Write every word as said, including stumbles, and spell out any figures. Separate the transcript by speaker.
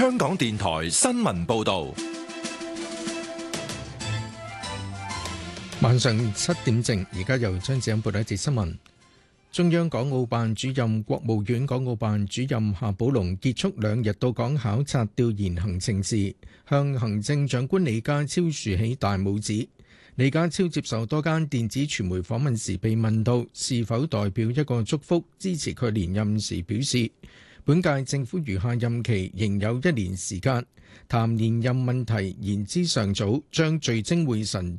Speaker 1: 香港電台新聞報道。
Speaker 2: 晚上七點正，而家由張子欣報道一節新聞。中央港澳辦主任、國務院港澳辦主任夏寶龍結束兩日到港考察調研行程時，向行政長官李家超豎起大拇指。李家超接受多間電子傳媒訪問時被問到是否代表一個祝福支持佢連任時，表示本屆政府餘下任期仍有一年時間，談連任問題言之尚早，將聚精會神